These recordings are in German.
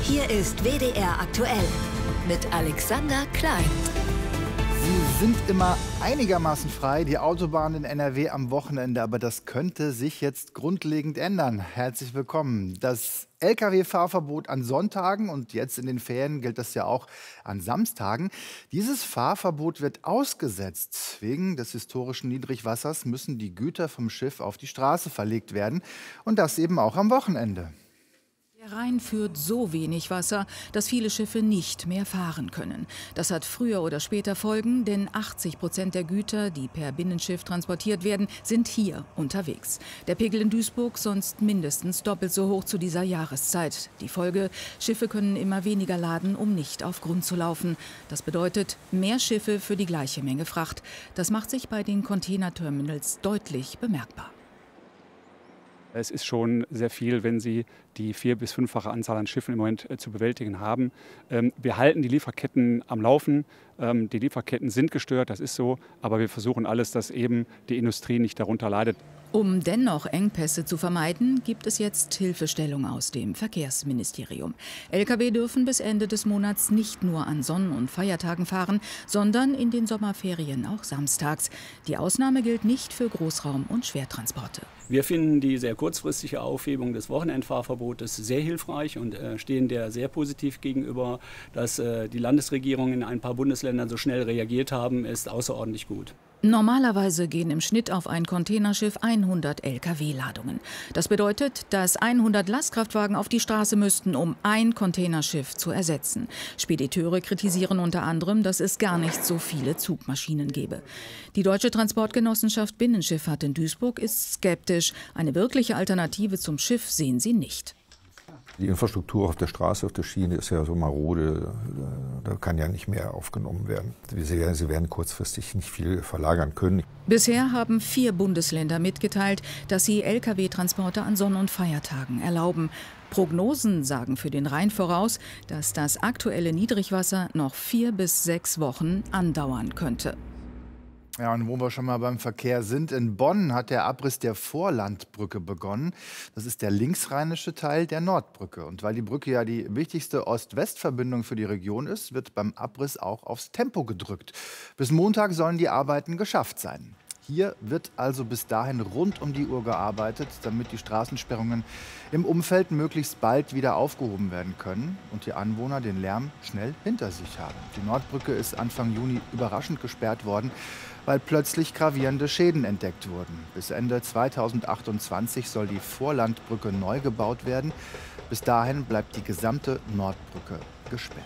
Hier ist WDR aktuell mit Alexander Klein. Sie sind immer einigermaßen frei, die Autobahnen in NRW am Wochenende, aber das könnte sich jetzt grundlegend ändern. Herzlich willkommen. Das Lkw-Fahrverbot an Sonntagen und jetzt in den Ferien gilt das ja auch an Samstagen. Dieses Fahrverbot wird ausgesetzt. Wegen des historischen Niedrigwassers müssen die Güter vom Schiff auf die Straße verlegt werden und das eben auch am Wochenende. Der Rhein führt so wenig Wasser, dass viele Schiffe nicht mehr fahren können. Das hat früher oder später Folgen, denn 80% der Güter, die per Binnenschiff transportiert werden, sind hier unterwegs. Der Pegel in Duisburg sonst mindestens doppelt so hoch zu dieser Jahreszeit. Die Folge: Schiffe können immer weniger laden, um nicht auf Grund zu laufen. Das bedeutet mehr Schiffe für die gleiche Menge Fracht. Das macht sich bei den Containerterminals deutlich bemerkbar. Es ist schon sehr viel, wenn Sie die 4- bis 5-fache Anzahl an Schiffen im Moment zu bewältigen haben. Wir halten die Lieferketten am Laufen. Die Lieferketten sind gestört, das ist so. Aber wir versuchen alles, dass eben die Industrie nicht darunter leidet. Um dennoch Engpässe zu vermeiden, gibt es jetzt Hilfestellung aus dem Verkehrsministerium. Lkw dürfen bis Ende des Monats nicht nur an Sonn- und Feiertagen fahren, sondern in den Sommerferien auch samstags. Die Ausnahme gilt nicht für Großraum- und Schwertransporte. Wir finden die sehr kurzfristige Aufhebung des Wochenendfahrverbotes sehr hilfreich und stehen der sehr positiv gegenüber. Dass die Landesregierung in ein paar Bundesländern so schnell reagiert haben, ist außerordentlich gut. Normalerweise gehen im Schnitt auf ein Containerschiff 100 Lkw-Ladungen. Das bedeutet, dass 100 Lastkraftwagen auf die Straße müssten, um ein Containerschiff zu ersetzen. Spediteure kritisieren unter anderem, dass es gar nicht so viele Zugmaschinen gebe. Die Deutsche Transportgenossenschaft Binnenschifffahrt in Duisburg ist skeptisch. Eine wirkliche Alternative zum Schiff sehen sie nicht. Die Infrastruktur auf der Straße, auf der Schiene ist ja so marode, da kann ja nicht mehr aufgenommen werden. Sie werden kurzfristig nicht viel verlagern können. Bisher haben 4 Bundesländer mitgeteilt, dass sie Lkw-Transporte an Sonn- und Feiertagen erlauben. Prognosen sagen für den Rhein voraus, dass das aktuelle Niedrigwasser noch 4 bis 6 Wochen andauern könnte. Ja, und wo wir schon mal beim Verkehr sind, in Bonn hat der Abriss der Vorlandbrücke begonnen. Das ist der linksrheinische Teil der Nordbrücke. Und weil die Brücke ja die wichtigste Ost-West-Verbindung für die Region ist, wird beim Abriss auch aufs Tempo gedrückt. Bis Montag sollen die Arbeiten geschafft sein. Hier wird also bis dahin rund um die Uhr gearbeitet, damit die Straßensperrungen im Umfeld möglichst bald wieder aufgehoben werden können und die Anwohner den Lärm schnell hinter sich haben. Die Nordbrücke ist Anfang Juni überraschend gesperrt worden, weil plötzlich gravierende Schäden entdeckt wurden. Bis Ende 2028 soll die Vorlandbrücke neu gebaut werden. Bis dahin bleibt die gesamte Nordbrücke gesperrt.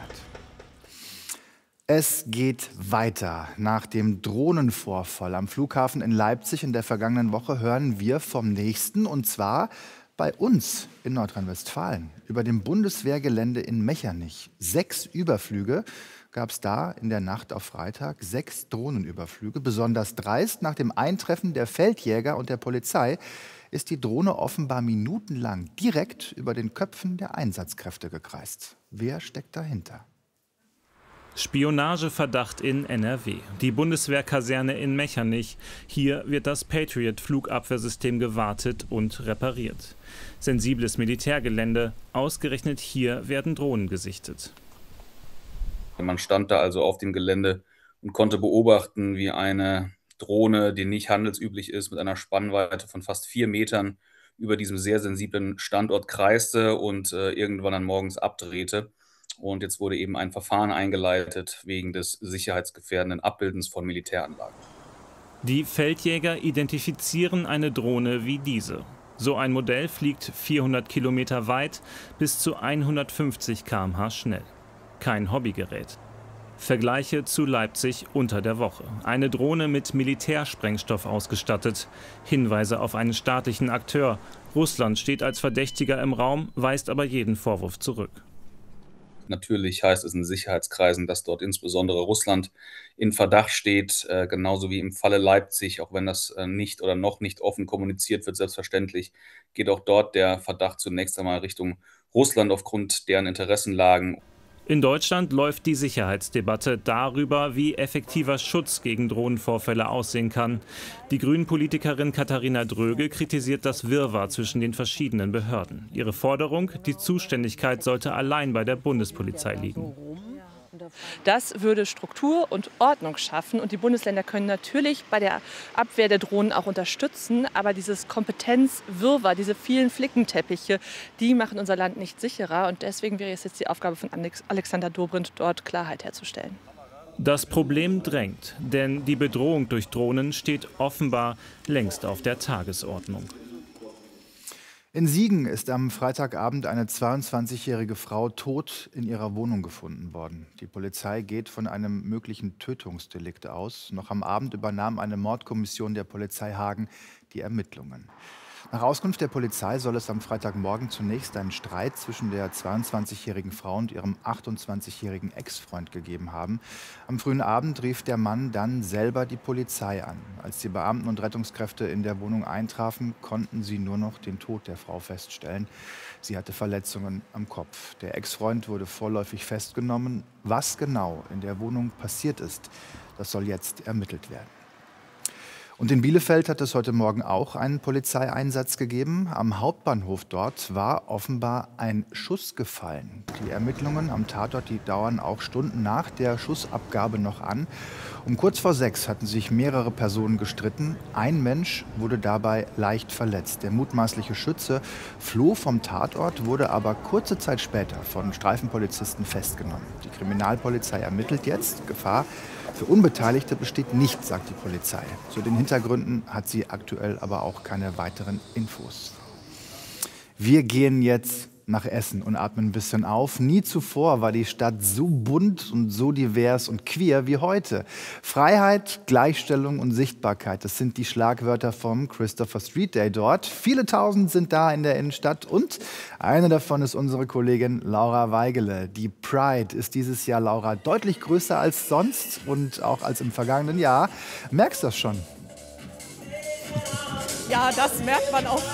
Es geht weiter. Nach dem Drohnenvorfall am Flughafen in Leipzig in der vergangenen Woche hören wir vom nächsten, und zwar bei uns in Nordrhein-Westfalen, über dem Bundeswehrgelände in Mechernich. 6 Überflüge gab es da in der Nacht auf Freitag, 6 Drohnenüberflüge. Besonders dreist: nach dem Eintreffen der Feldjäger und der Polizei ist die Drohne offenbar minutenlang direkt über den Köpfen der Einsatzkräfte gekreist. Wer steckt dahinter? Spionageverdacht in NRW. Die Bundeswehrkaserne in Mechernich. Hier wird das Patriot-Flugabwehrsystem gewartet und repariert. Sensibles Militärgelände. Ausgerechnet hier werden Drohnen gesichtet. Man stand da also auf dem Gelände und konnte beobachten, wie eine Drohne, die nicht handelsüblich ist, mit einer Spannweite von fast 4 Metern über diesem sehr sensiblen Standort kreiste und irgendwann dann morgens abdrehte. Und jetzt wurde eben ein Verfahren eingeleitet wegen des sicherheitsgefährdenden Abbildens von Militäranlagen. Die Feldjäger identifizieren eine Drohne wie diese. So ein Modell fliegt 400 Kilometer weit, bis zu 150 km/h schnell. Kein Hobbygerät. Vergleiche zu Leipzig unter der Woche. Eine Drohne mit Militärsprengstoff ausgestattet. Hinweise auf einen staatlichen Akteur. Russland steht als Verdächtiger im Raum, weist aber jeden Vorwurf zurück. Natürlich heißt es in Sicherheitskreisen, dass dort insbesondere Russland in Verdacht steht, genauso wie im Falle Leipzig, auch wenn das nicht oder noch nicht offen kommuniziert wird, selbstverständlich, geht auch dort der Verdacht zunächst einmal Richtung Russland aufgrund deren Interessenlagen. In Deutschland läuft die Sicherheitsdebatte darüber, wie effektiver Schutz gegen Drohnenvorfälle aussehen kann. Die Grünen-Politikerin Katharina Dröge kritisiert das Wirrwarr zwischen den verschiedenen Behörden. Ihre Forderung, die Zuständigkeit sollte allein bei der Bundespolizei liegen. Das würde Struktur und Ordnung schaffen. Und die Bundesländer können natürlich bei der Abwehr der Drohnen auch unterstützen. Aber dieses Kompetenzwirrwarr, diese vielen Flickenteppiche, die machen unser Land nicht sicherer. Und deswegen wäre es jetzt die Aufgabe von Alexander Dobrindt, dort Klarheit herzustellen. Das Problem drängt, denn die Bedrohung durch Drohnen steht offenbar längst auf der Tagesordnung. In Siegen ist am Freitagabend eine 22-jährige Frau tot in ihrer Wohnung gefunden worden. Die Polizei geht von einem möglichen Tötungsdelikt aus. Noch am Abend übernahm eine Mordkommission der Polizei Hagen die Ermittlungen. Nach Auskunft der Polizei soll es am Freitagmorgen zunächst einen Streit zwischen der 22-jährigen Frau und ihrem 28-jährigen Ex-Freund gegeben haben. Am frühen Abend rief der Mann dann selber die Polizei an. Als die Beamten und Rettungskräfte in der Wohnung eintrafen, konnten sie nur noch den Tod der Frau feststellen. Sie hatte Verletzungen am Kopf. Der Ex-Freund wurde vorläufig festgenommen. Was genau in der Wohnung passiert ist, das soll jetzt ermittelt werden. Und in Bielefeld hat es heute Morgen auch einen Polizeieinsatz gegeben. Am Hauptbahnhof dort war offenbar ein Schuss gefallen. Die Ermittlungen am Tatort, die dauern auch Stunden nach der Schussabgabe noch an. Um kurz vor 6 hatten sich mehrere Personen gestritten. Ein Mensch wurde dabei leicht verletzt. Der mutmaßliche Schütze floh vom Tatort, wurde aber kurze Zeit später von Streifenpolizisten festgenommen. Die Kriminalpolizei ermittelt jetzt. Gefahr für Unbeteiligte besteht nicht, sagt die Polizei. Zu den Hintergründen hat sie aktuell aber auch keine weiteren Infos. Wir gehen jetzt nach Essen und atmen ein bisschen auf. Nie zuvor war die Stadt so bunt und so divers und queer wie heute. Freiheit, Gleichstellung und Sichtbarkeit, das sind die Schlagwörter vom Christopher Street Day dort. Viele Tausend sind da in der Innenstadt und eine davon ist unsere Kollegin Laura Weigele. Die Pride ist dieses Jahr, Laura, deutlich größer als sonst und auch als im vergangenen Jahr. Merkst du das schon? Ja, das merkt man auch.